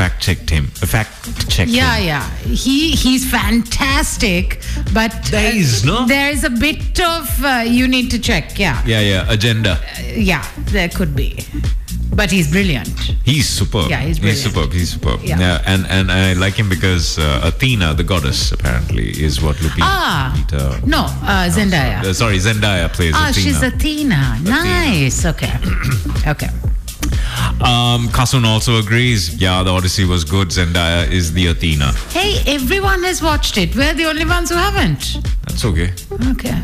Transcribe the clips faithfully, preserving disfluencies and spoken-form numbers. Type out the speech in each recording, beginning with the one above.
fact checked him. Fact checked Yeah, him. yeah. He he's fantastic, but There is, no? there is a bit of uh, you need to check. Yeah, Yeah, yeah. Agenda. yeah. There could be, but he's brilliant. He's superb. Yeah, he's He's brilliant. superb. He's superb. Yeah. and, and I like him because uh, Athena, the goddess, apparently, is what Lupita. Ah, Lupita- no, uh, Zendaya. Uh, sorry, Zendaya plays Ah, Athena. she's Athena. Nice. Okay. Okay. Um, Kasun also agrees. Yeah, the Odyssey was good. Zendaya is the Athena. Hey, everyone has watched it. We're the only ones who haven't. That's okay. Okay.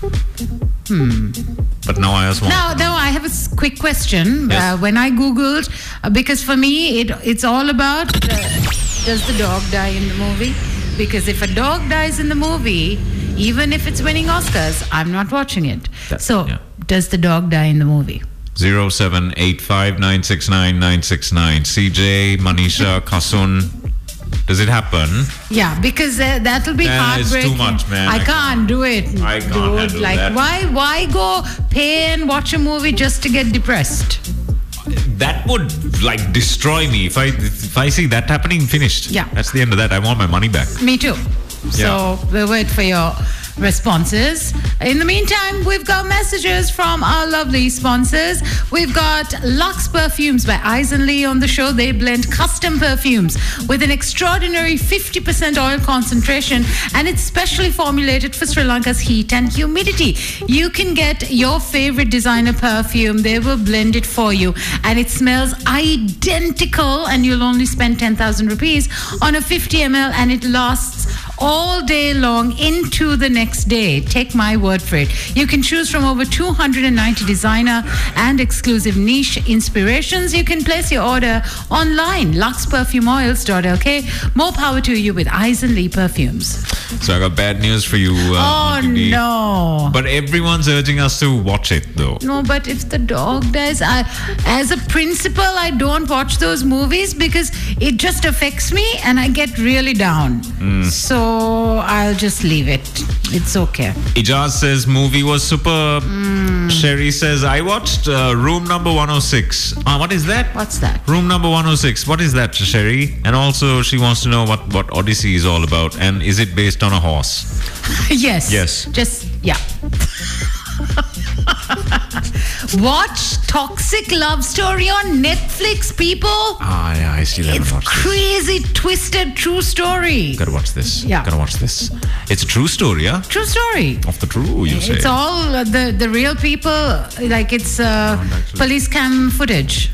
But now I just want. Now, now I have a s- quick question. Yes. Uh, when I googled, uh, because for me it it's all about uh, does the dog die in the movie? Because if a dog dies in the movie, even if it's winning Oscars, I'm not watching it. That- so, yeah. does the dog die in the movie? Zero seven eight five nine six nine nine six nine. C J, Manisha, Kasun. Does it happen? Yeah, because uh, that'll be Nah, it's too heartbreaking. much, man. I, I can't, can't. do it, I can't dude. handle Like, that. why, why go pay and watch a movie just to get depressed? That would like destroy me if I if I see that happening. Finished. Yeah. That's the end of that. I want my money back. Me too. So Yeah. we'll wait for your responses. In the meantime, we've got messages from our lovely sponsors. We've got Lux Perfumes by Eyes and Lee on the show. They blend custom perfumes with an extraordinary fifty percent oil concentration, and it's specially formulated for Sri Lanka's heat and humidity. You can get your favorite designer perfume. They will blend it for you, and it smells identical, and you'll only spend ten thousand rupees on a fifty milliliters, and it lasts all day long into the next day. Take my word for it. You can choose from over two hundred ninety designer and exclusive niche inspirations. You can place your order online, lux perfume oils dot l k. More power to you with Eyes and Lee perfumes. So I got bad news for you. Uh, Oh, Auntie D. no. But everyone's urging us to watch it, though. No, but if the dog dies, I, as a principle, I don't watch those movies because it just affects me and I get really down. So I'll just leave it. It's okay. Ijaz says movie was superb. Sherry says I watched uh, Room Number one oh six. Ah, what is that? What's that? Room Number one oh six. What is that, Sherry? And also, she wants to know what what Odyssey is all about, and is it based on a horse? Yes. Yes. Just, yeah. Watch Toxic Love Story on Netflix, people. Ah, yeah, I still haven't It's watched this. crazy, twisted, true story. Gotta watch this. Yeah. Gotta watch this. It's a true story, yeah? True story. Of the true, you say. It's all uh, the the real people. Like it's uh, actually. police cam footage.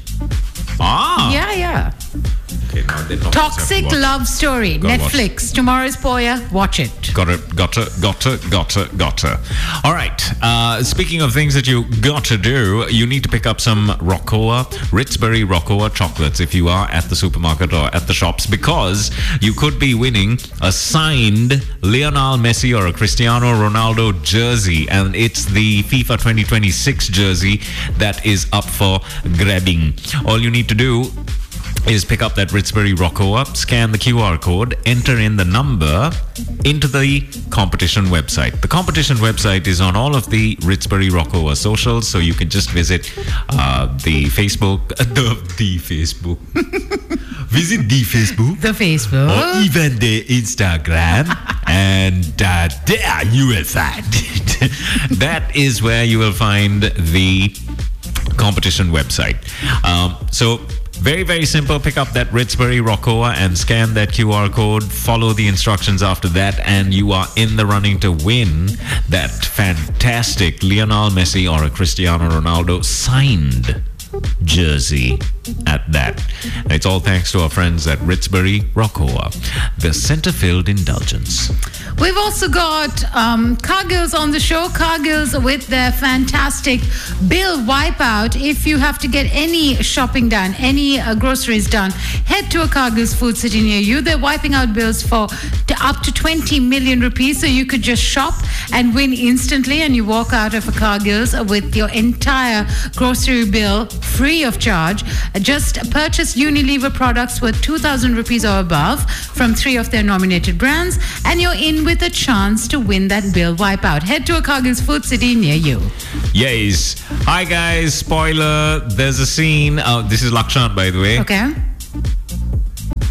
Ah. Yeah, yeah. Okay, now they don't Toxic have to watch. Love Story, Gotta watch. Netflix. Tomorrow's Poya. Watch it. Gotta, gotta, gotta, gotta, gotta. All right. Uh, speaking of things that you gotta do, you need to pick up some Roccoa, Ritzbury Roccoa chocolates if you are at the supermarket or at the shops, because you could be winning a signed Lionel Messi or a Cristiano Ronaldo jersey, and it's the FIFA twenty twenty-six jersey that is up for grabbing. All you need to do is pick up that Ritzbury Roccoa, scan the Q R code, enter in the number into the competition website. The competition website is on all of the Ritzbury Roccoa socials, so you can just visit uh, the Facebook, uh, the, the Facebook, visit the Facebook, The Facebook. or even the Instagram, and uh, there you will find it. That is where you will find the competition website. Um, so very, very simple. Pick up that Ritzbury Roccoa and scan that Q R code. Follow the instructions after that, and you are in the running to win that fantastic Lionel Messi or a Cristiano Ronaldo signed jersey at that. And it's all thanks to our friends at Ritzbury Roccoa, the center-filled indulgence. We've also got um, Cargills on the show. Cargills with their fantastic bill wipeout. If you have to get any shopping done, any uh, groceries done, head to a Cargills food city near you. They're wiping out bills for to up to twenty million rupees, so you could just shop and win instantly, and you walk out of a Cargills with your entire grocery bill free of charge. Just purchase Unilever products worth two thousand rupees or above from three of their nominated brands, and you're in with a chance to win that bill wipeout. Head to a Cargills food city near you. Yes. Hi guys, spoiler, there's a scene. Uh, this is Lakshant, by the way. Okay?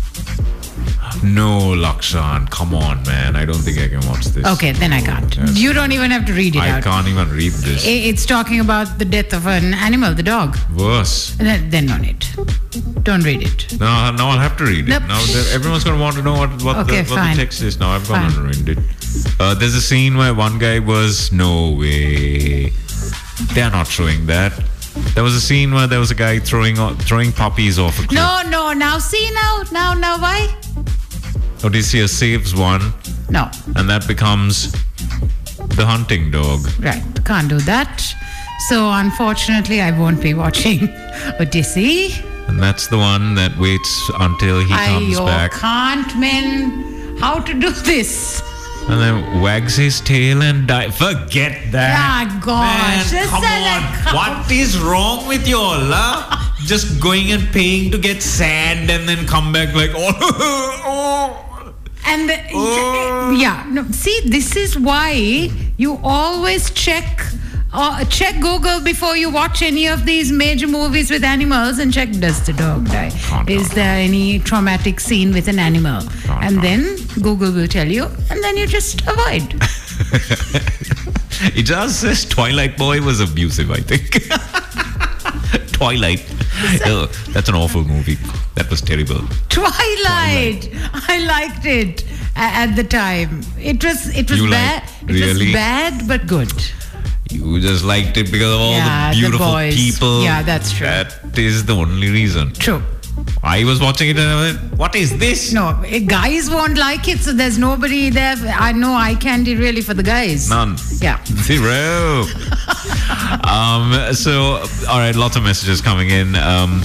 No, Lakshan. Come on, man. I don't think I can watch this. Okay, then I can't. Yes. You don't even have to read it I out. can't even read this. I- It's talking about the death of an animal, the dog. Worse. Then, then no need. Don't read it. No, now I'll have to read it. Nope. Now the- everyone's going to want to know what, what, Okay, the, what fine. the text is. Now I've gone Fine. and read it. Uh, there's a scene where one guy was... No way. They're not showing that. There was a scene where there was a guy throwing throwing puppies off a cliff. No, no. Now see now, now, now. Why? Odysseus saves one, No. and that becomes the hunting dog. Right. Can't do that. So unfortunately, I won't be watching Odyssey. And that's the one that waits until he comes I back. can't, man. How to do this? And then wags his tail and dies. Forget that. Ah, gosh. Man, This come is on. like- What is wrong with you all? Huh? Just going and paying to get sand and then come back like, oh, oh. And the, Oh. yeah, no. See, this is why you always check. Uh, check Google before you watch any of these major movies with animals and check, does the dog die? Can't, Is can't. there any traumatic scene with an animal? Can't, and can't. then Google will tell you, and then you just avoid. It just says Twilight Boy was abusive, I think. Twilight. Oh, that's an awful movie. That was terrible. Twilight. I liked it a- at the time. It was it was You bad. liked- It really? was bad but good. You just liked it because of all Yeah, the the beautiful boys. people. Yeah, that's true. That is the only reason. True. I was watching it and I went, what is this? No, eh, guys won't like it, so there's nobody there. I know eye candy really for the guys. None. Yeah. Zero. um, so, all right, lots of messages coming in. Um,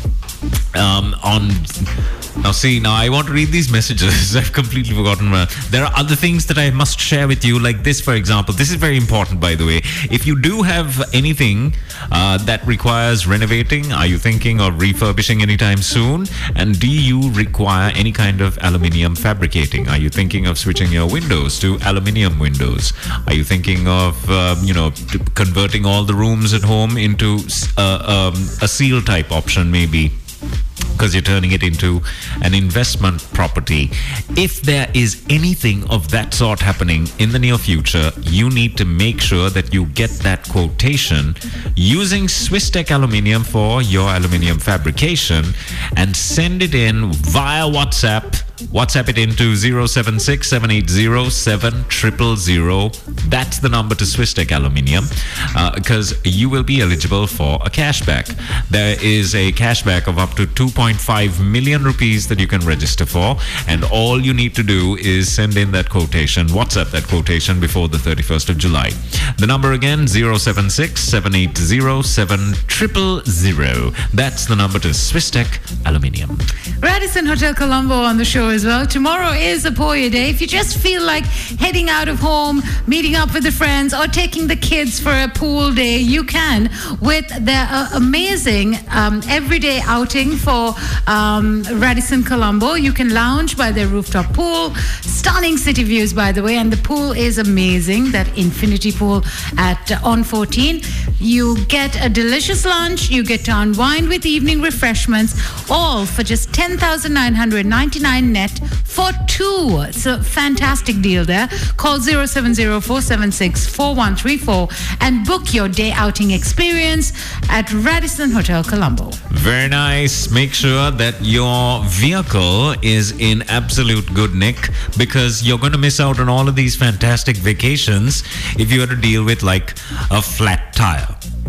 um, on now, see, now I want to read these messages. I've completely forgotten. Uh, there are other things that I must share with you, like this, for example. This is very important, by the way. If you do have anything uh, that requires renovating, are you thinking of refurbishing anytime soon? And do you require any kind of aluminium fabricating? Are you thinking of switching your windows to aluminium windows? Are you thinking of, um, you know, t- converting all the rooms at home into uh, um, a seal type option, maybe? Because you're turning it into an investment property. If there is anything of that sort happening in the near future, you need to make sure that you get that quotation using Swisstech Aluminium for your aluminium fabrication and send it in via WhatsApp. WhatsApp it into zero seven six, seven eight zero, seven zero zero zero. That's the number to Swisstech Aluminium, because uh, you will be eligible for a cashback. There is a cashback of up to two point five million rupees that you can register for, and all you need to do is send in that quotation, WhatsApp that quotation before the thirty-first of July. The number again, zero seven six, seven eight zero, seven zero zero zero. That's the number to Swisstech Aluminium. Radisson Hotel Colombo on the show as well. Tomorrow is a Poya Day. If you just feel like heading out of home, meeting up with the friends, or taking the kids for a pool day, you can with their uh, amazing um, everyday outing for um, Radisson Colombo. You can lounge by their rooftop pool. Stunning city views, by the way, and the pool is amazing. That infinity pool at uh, on fourteen. You get a delicious lunch. You get to unwind with evening refreshments, all for just ten thousand nine hundred ninety-nine net for two. It's a fantastic deal there. Call zero seven zero, four seven six, four one three four and book your day outing experience at Radisson Hotel Colombo. Very nice. Make sure that your vehicle is in absolute good nick, because you're going to miss out on all of these fantastic vacations if you had to deal with like a flat tire.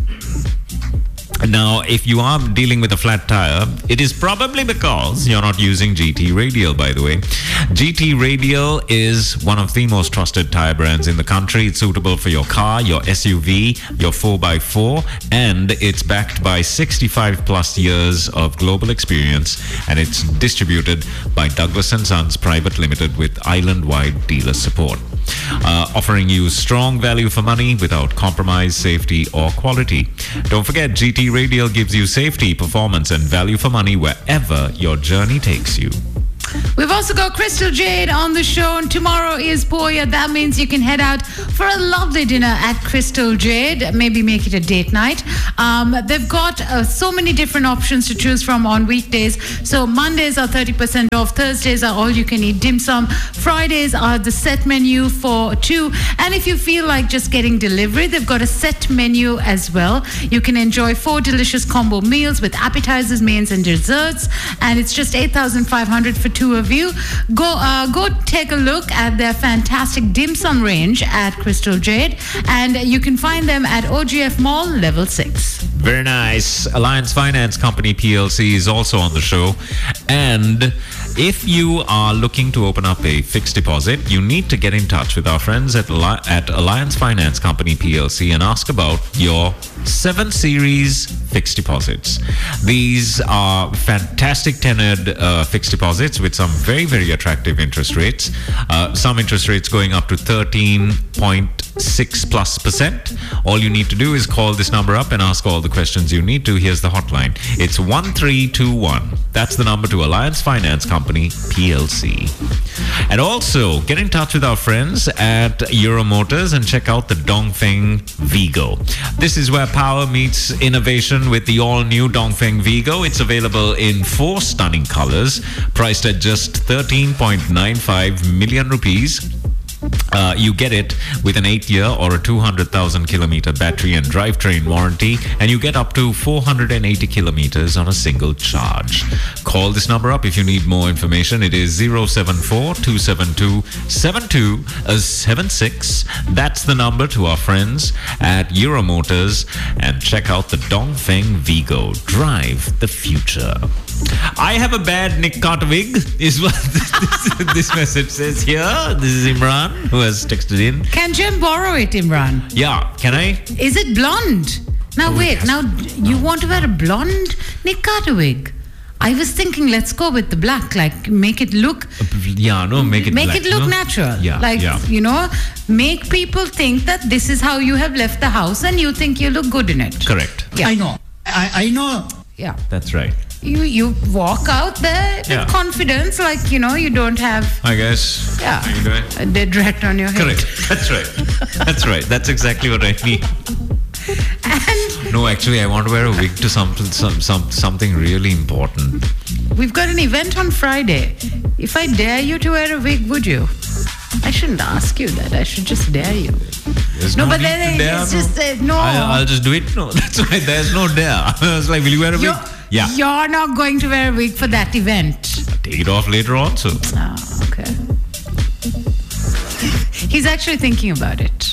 Now, if you are dealing with a flat tire, it is probably because you're not using G T Radial, by the way. G T Radial is one of the most trusted tire brands in the country. It's suitable for your car, your S U V, your four by four, and it's backed by sixty-five plus years of global experience, and it's distributed by Douglas and Sons Private Limited with island-wide dealer support. Uh, offering you strong value for money without compromise, safety, or quality. Don't forget, G T Radial gives you safety, performance, and value for money wherever your journey takes you. We've also got Crystal Jade on the show, and tomorrow is Poya. That means you can head out for a lovely dinner at Crystal Jade. Maybe make it a date night. Um, they've got uh, so many different options to choose from on weekdays. So Mondays are thirty percent off. Thursdays are all you can eat dim sum. Fridays are the set menu for two. And if you feel like just getting delivery, they've got a set menu as well. You can enjoy four delicious combo meals with appetizers, mains, and desserts. And it's just eight thousand five hundred for two of you. Go, uh, go take a look at their fantastic dim sum range at Crystal Jade. And you can find them at O G F Mall, level six. Very nice. Alliance Finance Company P L C is also on the show. And if you are looking to open up a fixed deposit, you need to get in touch with our friends at, Alli- at Alliance Finance Company P L C and ask about your seven series fixed deposits. These are fantastic tenured uh, fixed deposits with some very, very attractive interest rates. Uh, some interest rates going up to thirteen point six plus percent. All you need to do is call this number up and ask all the questions you need to. Here's the hotline. It's one three two one. That's the number to Alliance Finance Company P L C. And also get in touch with our friends at Euro Motors and check out the Dongfeng Vigo. This is where power meets innovation with the all-new Dongfeng Vigo. It's available in four stunning colors, priced at just thirteen point nine five million rupees. Uh, you get it with an eight-year or a two hundred thousand kilometer battery and drivetrain warranty, and you get up to four hundred eighty kilometers on a single charge. Call this number up if you need more information. It is zero seven four two seven two seven two seven six. That's the number to our friends at Euro Motors, and check out the Dongfeng Vigo. Drive the future. I have a bad Nick Carter wig, is what this, this, this message says here. This is Imran who has texted in. Can Jim borrow it, Imran? Yeah, can I? Is it blonde? Now Oh, wait, yes. now you want to wear a blonde Nick Carter wig? I was thinking, let's go with the black, like make it look, Yeah, no, make it make black, it look no? natural. Yeah, like yeah. you know, make people think that this is how you have left the house, and you think you look good in it. Correct. Yeah. I know. I, I know. Yeah. That's right. You you walk out there with Yeah. confidence, like you know you don't have I guess. yeah How you doing? a dead rat on your head. Correct. That's right. That's right. That's exactly what I need. And No, actually, I want to wear a wig to some, some, some something really important. we've got an event on Friday. If I dare you to wear a wig, would you? I shouldn't ask you that. I should just dare you. There's No, no, but need then to dare, it's no. just uh, no. I, I'll just do it. No, that's why there's no dare. I was like, will you wear a wig? You're, Yeah. You're not going to wear a wig for that event. Take it off later on, so. Ah, okay. He's actually thinking about it.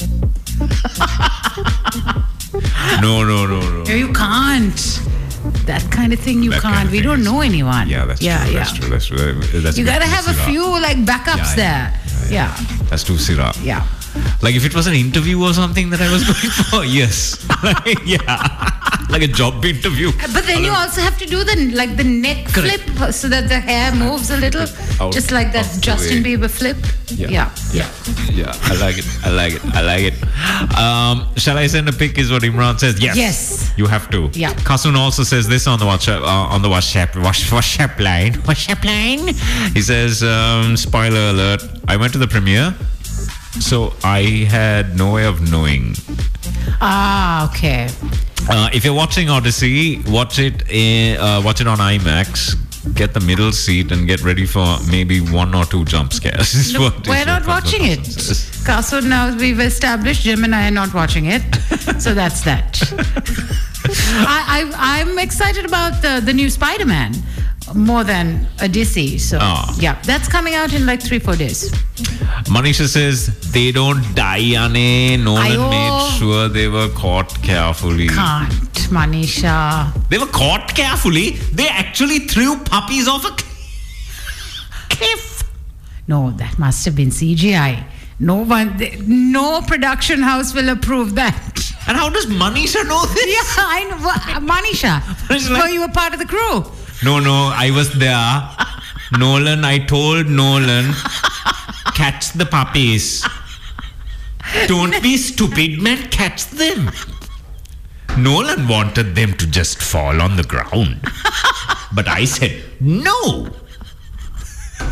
No, no, no, no. No, you can't. That kind of thing you That can't. kind of we thing don't is- know anyone. Yeah, that's yeah, true. yeah. That's true. That's true. That's You too gotta have a sirah. few like backups Yeah, there. yeah, Yeah, That's too sirah. yeah. Like if it was an interview or something that I was going for, yes. Like, yeah. Like a job interview. But then you also have to do the like the neck Correct. flip so that the hair moves a little, Out just like that of the Justin way. Bieber flip. Yeah. yeah. Yeah. Yeah. I like it. I like it. I like it. Um, shall I send a pic? Is what Imran says. Yes. Yes. You have to. Yeah. Kasun also says this on the WhatsApp uh, on the WhatsApp Wash- WhatsApp line. WhatsApp line. He says, um, spoiler alert. I went to the premiere, so I had no way of knowing. Ah, okay. Uh, if you're watching Odyssey, watch it in, uh, watch it on IMAX. Get the middle seat and get ready for maybe one or two jump scares. is Look, what- is we're what not Kasun watching it. says. Kaso, now we've established Jim and I are not watching it. So that's that. I, I, I'm excited about the, the new Spider-Man more than Odyssey. So, Ah. yeah, that's coming out in like three, four days. Manisha says they don't die, Ane. Nolan Ayo. made sure they were caught carefully. Can't, Manisha. They were caught carefully. They actually threw puppies off a cliff. No, that must have been C G I. No one, no production house will approve that. And how does Manisha know this? Yeah, I know. Wha- Manisha, It's so like- you were part of the crew. No, no, I was there. Nolan, I told Nolan, catch the puppies. Don't be stupid, man, catch them. Nolan wanted them to just fall on the ground. But I said, no.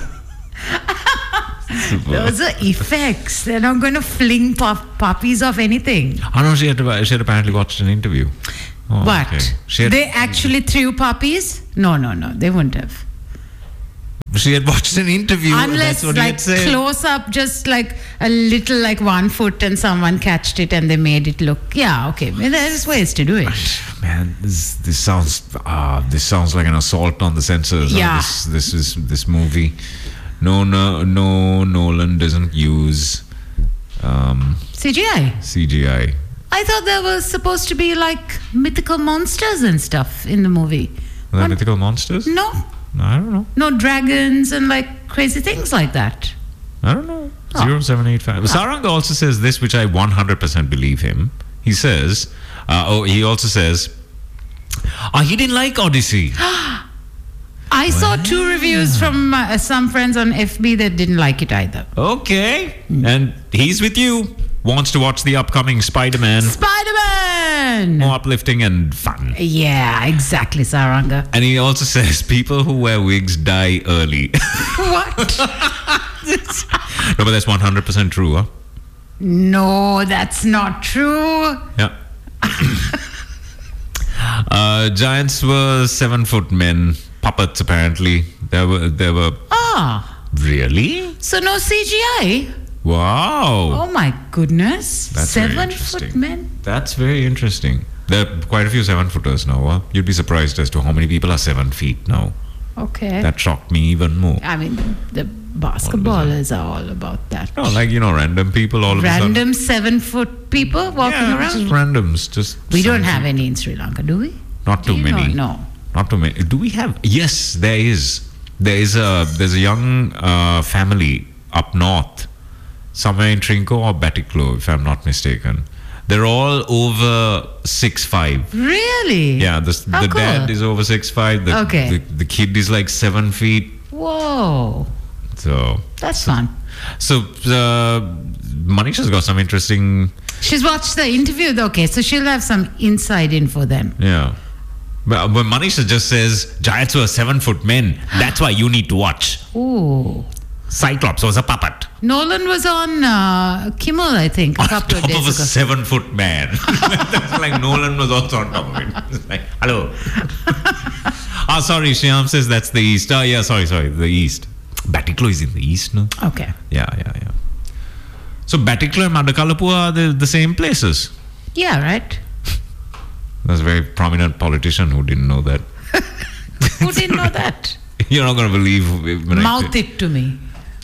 Those are effects. They're not going to fling pop- puppies off anything. Oh no, she had, she had apparently watched an interview. Oh, What? okay. She had, They actually threw puppies? No, no, no. They wouldn't have. she had watched an interview. Unless, that's what he like, had said. close up, just like a little, like one foot, and someone catched it and they made it look. Yeah, okay. Well, there's ways to do it. Man, this this sounds uh, this sounds like an assault on the censors. Yeah. This this is this movie. No, no, no. Nolan doesn't use um, C G I. C G I. I thought there was supposed to be like mythical monsters and stuff in the movie. Are there What? mythical monsters? No, No, I don't know. no dragons and like crazy things like that. I don't know. Oh. Zero seven eight five. Saranga also says this, which I one hundred percent believe him. He says, uh, oh, he also says, oh, he didn't like Odyssey. I saw two reviews from uh, some friends on F B that didn't like it either. Okay, and he's with you. Wants to watch the upcoming Spider-Man. Spider-Man! More uplifting and fun. Yeah, exactly, Saranga. And he also says people who wear wigs die early. What? No, but that's one hundred percent true, huh? No, that's not true. Yeah. uh, giants were seven foot men, puppets apparently. There were, there were. Ah, Really? so no C G I? Wow. Oh my goodness. That's very Seven interesting. foot men? That's very interesting. There are quite a few seven footers now. Huh? You'd be surprised as to how many people are seven feet now. Okay. That shocked me even more. I mean, the basketballers are all about that. No, like, you know, random people all of a sudden. Random seven foot people walking Yeah, around? just randoms. Just We don't some- have any in Sri Lanka, do we? Not Do too you many. know? No. Not too many. Do we have? Yes, there is. There is a there's a young uh, family up north, somewhere in Trinco or Batiklo, if I'm not mistaken. They're all over six five. Really? Yeah, the How the cool. dad is over six five. The, Okay. the the kid is like seven feet. Whoa. So That's fun. so uh, Manisha's got some interesting. She's watched the interview. Okay, so she'll have some inside info then. Yeah. But, but Manisha just says giants were seven foot men. That's why you need to watch. Ooh. Cyclops was a puppet. Nolan was on uh, Kimmel, I think, a On couple top of days of a ago. seven foot man. That's like Nolan was also on top of it. It's like, hello. Ah, sorry, Shyam says that's the east. Oh, yeah, sorry, sorry, the east. Batiklo is in the east, no? Okay. Yeah, yeah, yeah. So Batiklo and Madakalapu are the, the same places. Yeah, right? There's a very prominent politician who didn't know that. Who didn't know that? You're not going to believe when I Mouth say- it to me.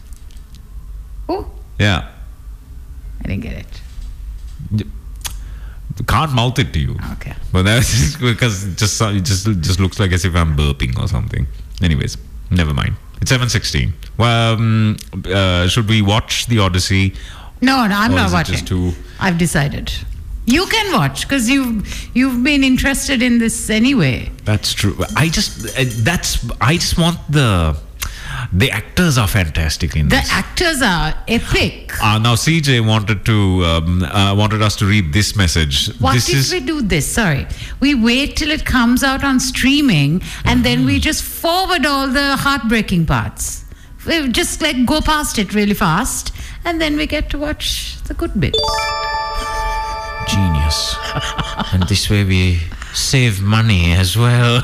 Oh, Yeah. I didn't get it. Can't mouth it to you. Okay. But that's just because it just it just it just looks like as if I'm burping or something. Anyways, never mind. It's seven sixteen. Well, um, uh, should we watch the Odyssey? No, no, I'm Or not is it watching. just too- I've decided. You can watch because you've you've been interested in this anyway. That's true. I just uh, that's I just want the the actors are fantastic in The this. actors are epic. Uh, now C J wanted to um, uh, wanted us to read this message. What this if is we do this? Sorry. We wait till it comes out on streaming and then we just forward all the heartbreaking parts. We just like go past it really fast and then we get to watch the good bits. genius, and this way we save money as well.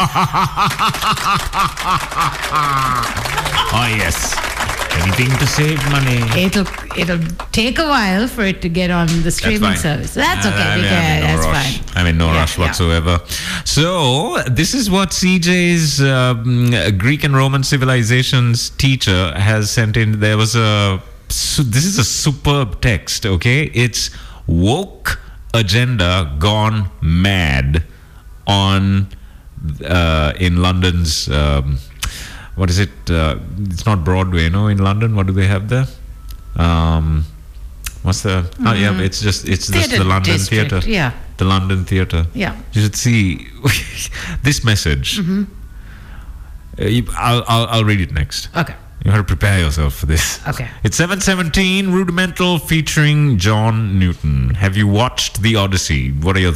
Oh yes, anything to save money. It'll it'll take a while for it to get on the streaming fine. service. That's Uh, okay. I we mean, can, I'm in no that's rush. fine. I'm in no Yeah, rush yeah. whatsoever. So this is what C J's um, Greek and Roman civilizations teacher has sent in. There was a. So this is a superb text. Okay, it's woke agenda gone mad on uh, in London's. Um, what is it? Uh, it's not Broadway, no. In London, what do they have there? Um, what's the? Oh yeah, it's just it's just Theatre the London district, Theatre. yeah. The London Theatre. Yeah. You should see this message. Mm-hmm. Uh, you- I'll, I'll I'll read it next. Okay. You have to prepare yourself for this. Okay. It's seven seventeen, Rudimental featuring John Newton. Have you watched The Odyssey? What are your